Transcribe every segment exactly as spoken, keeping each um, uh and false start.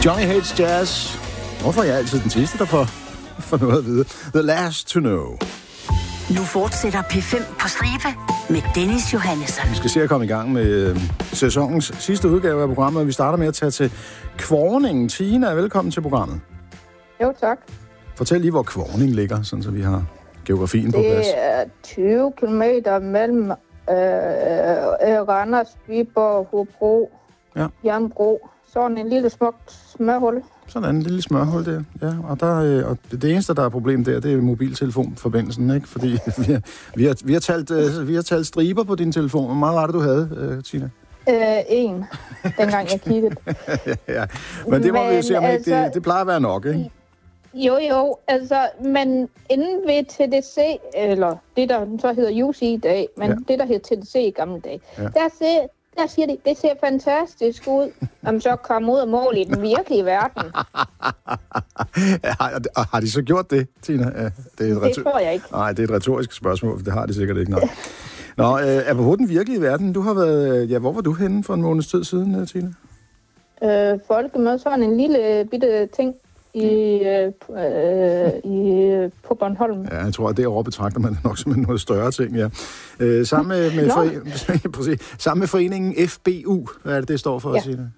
Johnny Hates Jazz. Hvorfor er jeg altid den sidste, der får, får noget at vide? The Last to Know. Nu fortsætter P fem på stribe med Dennis Johannesson. Vi skal se at komme i gang med øh, sæsonens sidste udgave af programmet. Vi starter med at tage til Kvorningen. Tina, velkommen til programmet. Jo, tak. Fortæl lige, hvor Kvorning ligger, sådan så vi har geografien på plads. Det er tyve kilometer mellem øh, øh, Randers, Viborg, Hobro, ja. Jernbro. Sådan en lille smukt smørhul. Sådan en lille smørhul der, ja. Og, der, øh, og det eneste, der er problem der, det er mobiltelefonforbindelsen, ikke? Fordi vi har, vi har, vi har, talt, øh, vi har talt striber på din telefon. Hvor meget var det, du havde, øh, Tina? Øh, en, dengang jeg kiggede. ja, men det må men, vi se om ikke. altså, Det, det plejer at være nok, ikke? Jo, jo, altså, men inden ved T D C, eller det, der så hedder U C i dag, men ja. det, der hed T D C i gamle dage, ja. der, ser, der siger de, det ser fantastisk ud, om så kommer ud af mål i den virkelige verden. ja, har, har de så gjort det, Tina? Ja, det, er et det retor- tror jeg ikke. Nej, det er et retorisk spørgsmål, for det har de sikkert ikke. Nej. Nå, øh, apropos den virkelige verden, du har været, ja, hvor var du henne for en måneds tid siden, Tina? Øh, folkemøde, sådan en lille bitte ting. I, øh, øh, i, på Bornholm. Ja, jeg tror, at derovre betragter man det nok som en noget større ting, ja. Øh, sammen, med, med foreningen, sammen med foreningen F B U, hvad er det, det står for, ja. Tina?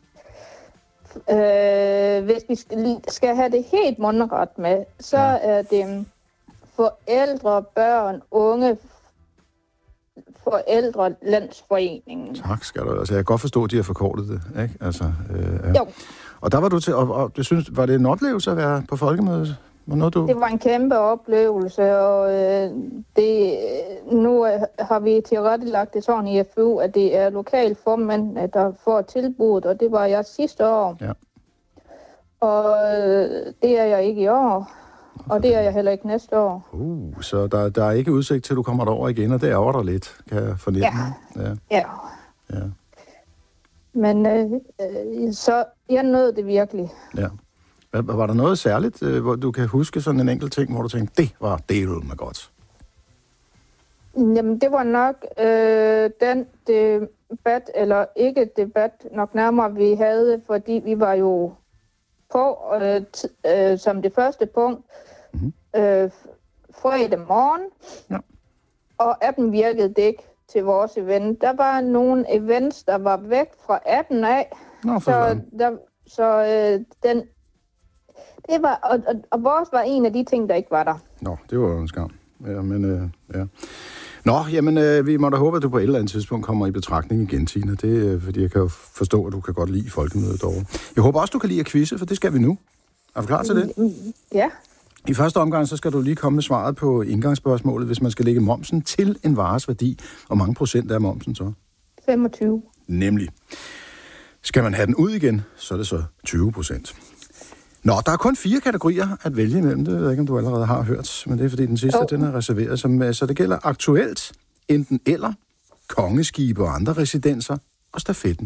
Øh, hvis vi skal, skal have det helt mundret med, så ja. er det forældre, børn, unge, forældre, landsforeningen. Tak skal du. Altså, jeg kan godt forstå, at de har forkortet det, ikke? Altså, øh, ja. Jo. Og der var du til, og, og du synes, var det en oplevelse at være på folkemødet? Var noget, du... Det var en kæmpe oplevelse, og øh, det, nu øh, har vi tilrettelagt det sådan i F U, at det er lokalformændene, der får tilbuddet, og det var jeg sidste år. Ja. Og øh, det er jeg ikke i år, og det er jeg heller ikke næste år. Uh, så der, der er ikke udsigt til, at du kommer derover igen, og det ærger dig lidt, kan jeg fornemme. Ja, ja. ja. ja. Men øh, øh, så jeg nød det virkelig. Ja. Var der noget særligt, øh, hvor du kan huske sådan en enkelt ting, hvor du tænkte, det var det med godt? Jamen, det var nok øh, den debat, eller ikke debat, nok nærmere vi havde, fordi vi var jo på øh, t- øh, som det første punkt mm-hmm. øh, fredag morgen, ja. Og appen virkede det ikke til vores event. Der var nogle events, der var væk fra appen af, Nå, så, der, så øh, den, det var, og, og, og vores var en af de ting, der ikke var der. Nå, det var jo en skam. Ja, men, øh, ja. Nå, jamen, øh, vi må da håbe, at du på et eller andet tidspunkt kommer i betragtning igen, Tina. Det er, øh, fordi jeg kan jo forstå, at du kan godt lide folkemødet derovre. Jeg håber også, du kan lide at quizze, for det skal vi nu. Er du klar til det? Ja. I første omgang, så skal du lige komme med svaret på indgangsspørgsmålet, hvis man skal lægge momsen til en vares værdi. Hvor mange procent er momsen så? femogtyve. Nemlig. Skal man have den ud igen, så er det så tyve procent. Nå, der er kun fire kategorier at vælge imellem. Det ved jeg ikke, om du allerede har hørt, men det er fordi den sidste, oh. den er reserveret. Som, så det gælder aktuelt, enten eller, kongeskibe og andre residenser, og stafetten.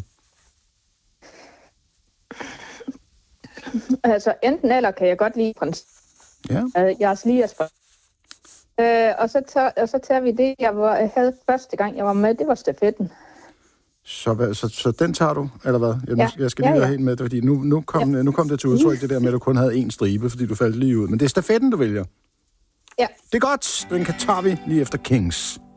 Altså, enten eller kan jeg godt lide prins. Ja. Jeg lige at spørge. Øh, og, så tager, og så tager vi det, jeg, var, jeg havde første gang, jeg var med, det var stafetten. Så, hvad, så, så den tager du, eller hvad? Jeg, ja. jeg skal lige ja, ja. være helt med det, fordi nu, nu, kom, ja. nu kom det til udtryk, det der med, at du kun havde én stribe, fordi du faldt lige ud. Men det er stafetten, du vælger. Ja. Det er godt. Den kan tage vi lige efter Kings.